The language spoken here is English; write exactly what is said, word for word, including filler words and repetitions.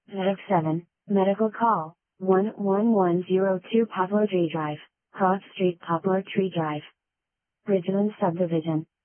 Medic seven, medical call, one one one zero two Poplar Tree Drive, Cross Street Poplar Tree Drive. Bridgeland Subdivision.